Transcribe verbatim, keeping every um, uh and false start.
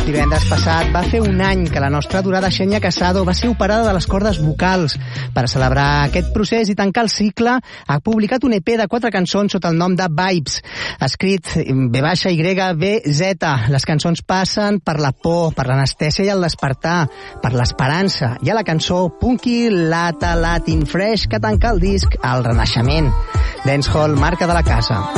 Divendres passat va fer un any que la nostra adorada Xènia Casado va ser operada de les cordes vocals. Per celebrar aquest procés i tancar el cicle, ha publicat un E P de quatre cançons sota el nom de Vibes, escrit B baixa Y B Z. Les cançons passen per la por, per l'anestèsia i el despertar, per l'esperança. Hi ha la cançó Punky Lata Latin Fresh que tanca el disc El Renaixement. Dancehall, marca de la casa.